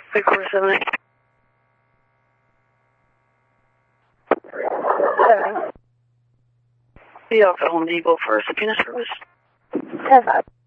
Big 478. Be off at Home Depot for a subpoena service. 10-5.